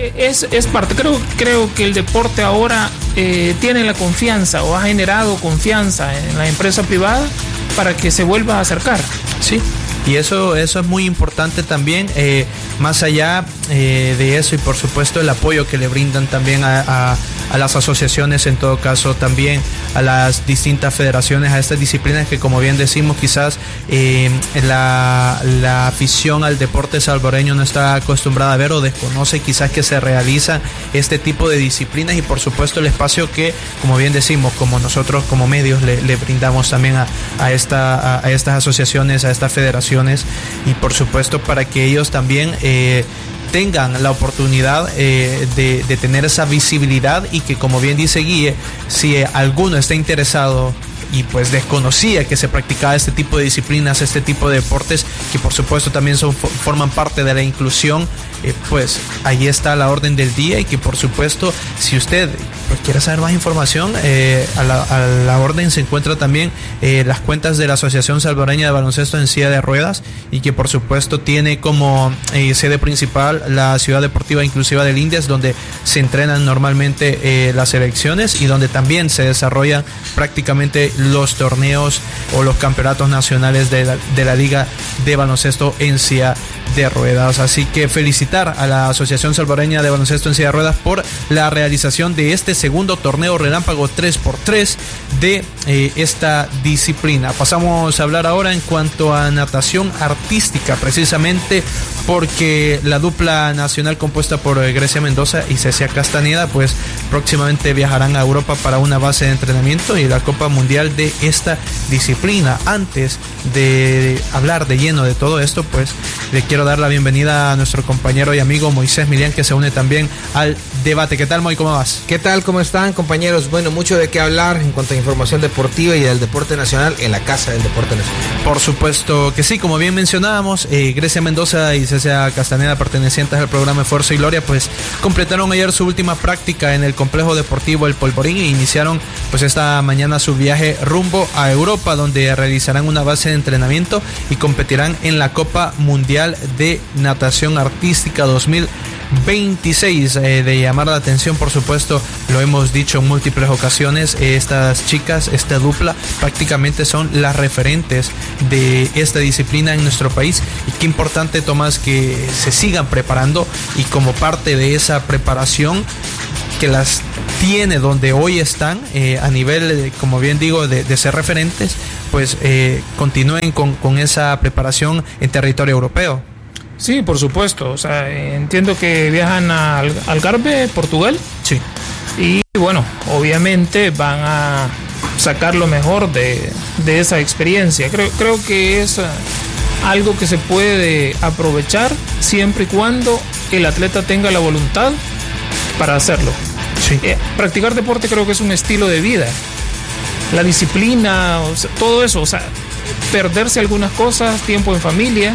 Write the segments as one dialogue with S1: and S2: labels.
S1: Es parte, creo que el deporte ahora tiene la confianza o ha generado confianza en la empresa privada para que se vuelva a acercar.
S2: Sí, y eso es muy importante también, más allá de eso, y por supuesto el apoyo que le brindan también a las asociaciones, en todo caso también a las distintas federaciones, a estas disciplinas que, como bien decimos, quizás la afición al deporte salvadoreño no está acostumbrada a ver o desconoce quizás que se realizan este tipo de disciplinas, y por supuesto el espacio que, como bien decimos, como nosotros como medios le brindamos también a estas asociaciones, a estas federaciones, y por supuesto para que ellos también tengan la oportunidad de tener esa visibilidad, y que, como bien dice Guille, si alguno está interesado y pues desconocía que se practicaba este tipo de disciplinas, este tipo de deportes, que por supuesto también forman parte de la inclusión, pues ahí está la orden del día, y que por supuesto, si usted pues quiere saber más información, a la orden se encuentra también las cuentas de la Asociación Salvadoreña de Baloncesto en Silla de Ruedas, y que por supuesto tiene como sede principal la Ciudad Deportiva Inclusiva del Indias, donde se entrenan normalmente las selecciones y donde también se desarrollan prácticamente los torneos o los campeonatos nacionales de la Liga de Baloncesto en Silla de Ruedas. Así que felicitar a la Asociación Salvadoreña de Baloncesto en Silla de Ruedas por la realización de este segundo torneo relámpago 3x3 de esta disciplina. Pasamos a hablar ahora en cuanto a natación artística, precisamente porque la dupla nacional compuesta por Grecia Mendoza y Cecia Castaneda pues próximamente viajarán a Europa para una base de entrenamiento y la Copa Mundial de esta disciplina. Antes de hablar de lleno de todo esto, pues le quiero dar la bienvenida a nuestro compañero y amigo Moisés Milián, que se une también al debate. ¿Qué tal, Moy? ¿Cómo vas?
S3: ¿Qué tal? ¿Cómo están, compañeros? Bueno, mucho de qué hablar en cuanto a información deportiva y del deporte nacional en la Casa del Deporte Nacional.
S2: Por supuesto que sí, como bien mencionábamos, Grecia Mendoza y Cecia Castaneda, pertenecientes al programa Fuerza y Gloria, pues completaron ayer su última práctica en el complejo deportivo El Polvorín e iniciaron pues esta mañana su viaje rumbo a Europa, donde realizarán una base de entrenamiento y competirán en la Copa Mundial de Natación Artística 2026. De llamar la atención, por supuesto, lo hemos dicho en múltiples ocasiones, estas chicas, esta dupla, prácticamente son las referentes de esta disciplina en nuestro país, y qué importante, Tomás, que se sigan preparando, y como parte de esa preparación que las tiene donde hoy están, a nivel, como bien digo, de ser referentes, pues continúen con esa preparación en territorio europeo.
S1: Sí, por supuesto. O sea, entiendo que viajan al Algarve, Portugal.
S2: Sí.
S1: Y bueno, obviamente van a sacar lo mejor de esa experiencia. Creo que es algo que se puede aprovechar siempre y cuando el atleta tenga la voluntad para hacerlo.
S2: Sí.
S1: Practicar deporte creo que es un estilo de vida. La disciplina, o sea, todo eso, o sea, perderse algunas cosas, tiempo en familia,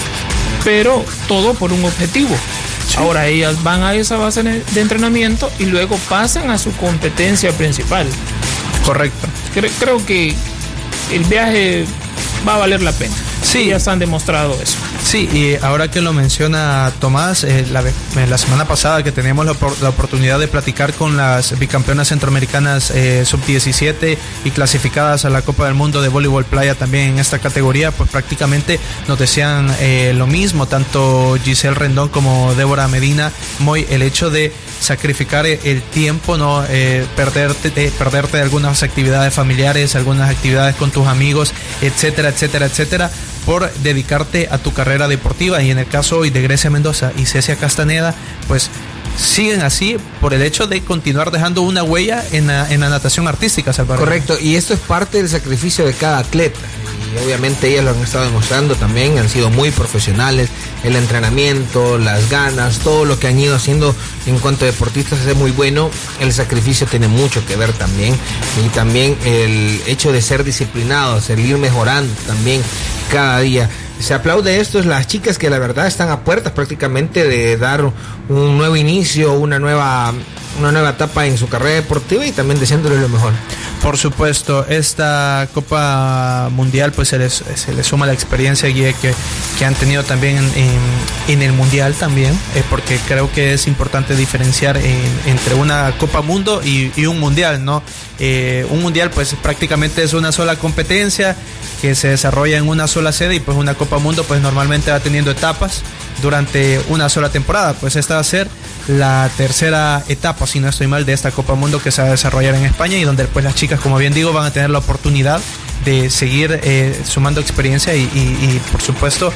S1: pero todo por un objetivo. Sí. Ahora ellas van a esa base de entrenamiento y luego pasan a su competencia principal.
S2: Correcto.
S1: Creo que el viaje va a valer la pena. Sí, ellas han demostrado eso.
S2: Sí, y ahora que lo menciona Tomás, la semana pasada que teníamos la oportunidad de platicar con las bicampeonas centroamericanas sub-17 y clasificadas a la Copa del Mundo de Voleibol Playa también en esta categoría, pues prácticamente nos decían lo mismo, tanto Giselle Rendón como Débora Medina, el hecho de sacrificar el tiempo, ¿no? Perderte de algunas actividades familiares, algunas actividades con tus amigos, etcétera, etcétera, etcétera, por dedicarte a tu carrera deportiva. Y en el caso hoy de Grecia Mendoza y Cecia Castaneda, pues siguen así por el hecho de continuar dejando una huella en la natación artística, Salvador.
S3: Correcto, y esto es parte del sacrificio de cada atleta. Y obviamente ellas lo han estado demostrando también, han sido muy profesionales, el entrenamiento, las ganas, todo lo que han ido haciendo en cuanto a deportistas es muy bueno. El sacrificio tiene mucho que ver también, y también el hecho de ser disciplinados, el ir mejorando también cada día. Se aplaude esto, es las chicas que la verdad están a puertas prácticamente de dar un nuevo inicio, una nueva una nueva etapa en su carrera deportiva y también deseándole lo mejor.
S2: Por supuesto, esta Copa Mundial pues se le suma la experiencia, Guille, que han tenido también en el Mundial también, porque creo que es importante diferenciar entre una Copa Mundo y un Mundial, ¿no? Un Mundial pues prácticamente es una sola competencia que se desarrolla en una sola sede, y pues una Copa Mundo pues normalmente va teniendo etapas durante una sola temporada. Pues esta va a ser la tercera etapa, si no estoy mal, de esta Copa Mundo que se va a desarrollar en España, y donde pues las chicas, como bien digo, van a tener la oportunidad de seguir sumando experiencia y por supuesto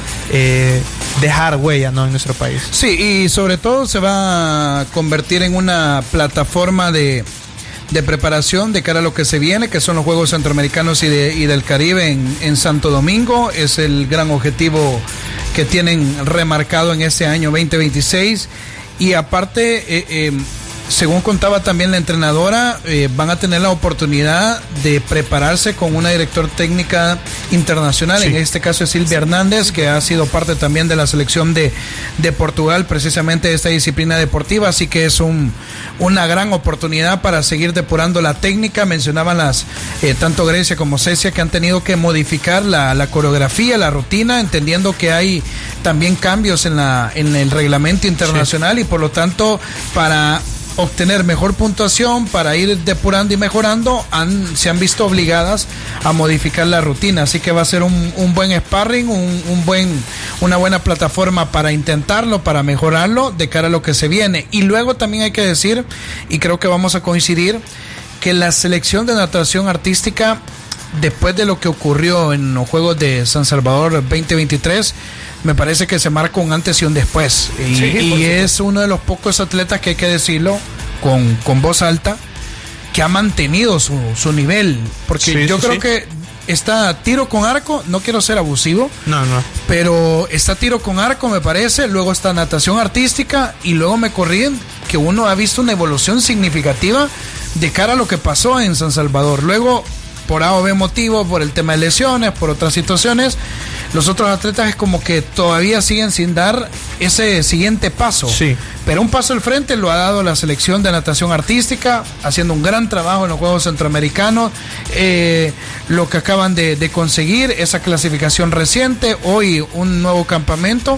S2: dejar huella, ¿no?, en nuestro país.
S4: Sí, y sobre todo se va a convertir en una plataforma de preparación de cara a lo que se viene, que son los Juegos Centroamericanos y del Caribe en Santo Domingo. Es el gran objetivo que tienen remarcado en este año 2026. Y aparte, según contaba también la entrenadora, van a tener la oportunidad de prepararse con una directora técnica internacional. Sí. En este caso es Silvia Hernández, que ha sido parte también de la selección de Portugal, precisamente de esta disciplina deportiva. Así que es una gran oportunidad para seguir depurando la técnica. Mencionaban tanto Grecia como Cecia, que han tenido que modificar la coreografía, la rutina, entendiendo que hay también cambios en el reglamento internacional. Sí. Y por lo tanto, para obtener mejor puntuación, para ir depurando y mejorando, se han visto obligadas a modificar la rutina. Así que va a ser un buen sparring, una buena plataforma para intentarlo, para mejorarlo de cara a lo que se viene. Y luego también hay que decir, y creo que vamos a coincidir, que la selección de natación artística, después de lo que ocurrió en los Juegos de San Salvador 2023, me parece que se marca un antes y un después. Y es uno de los pocos atletas, que hay que decirlo con voz alta, que ha mantenido su nivel. Porque yo creo que está tiro con arco, no quiero ser abusivo, pero está tiro con arco, me parece, luego está natación artística, y luego me corrigen que uno ha visto una evolución significativa de cara a lo que pasó en San Salvador. Luego, por A o B motivo, por el tema de lesiones, por otras situaciones, los otros atletas es como que todavía siguen sin dar ese siguiente paso. Sí. Pero un paso al frente lo ha dado la selección de natación artística, haciendo un gran trabajo en los Juegos Centroamericanos. Lo que acaban de conseguir, esa clasificación reciente, hoy un nuevo campamento.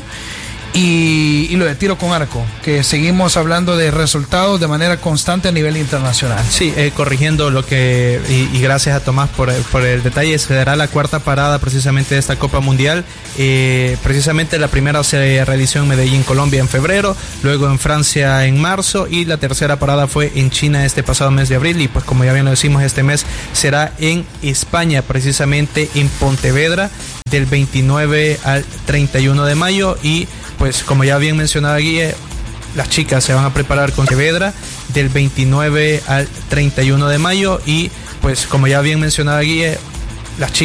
S4: Y lo de tiro con arco, que seguimos hablando de resultados de manera constante a nivel internacional. Sí,
S2: corrigiendo lo que, y gracias a Tomás por el detalle, se dará la cuarta parada precisamente de esta Copa Mundial. Precisamente la primera se realizó en Medellín, Colombia, en febrero, luego en Francia en marzo, y la tercera parada fue en China este pasado mes de abril, y pues como ya bien lo decimos, este mes será en España, precisamente en Pontevedra, del 29 al 31 de mayo, y pues como ya bien mencionaba Guille, las chicas se van a preparar con Pontevedra del 29 al 31 de mayo, y pues como ya bien mencionaba Guille, las chicas